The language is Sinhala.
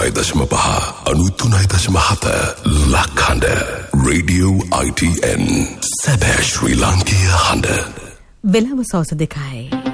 99.5 93.7 ලක්හඬ Radio ITN සැබෑ ශ්‍රී ලාංකීය හඬ වෙලාව සවස 2යි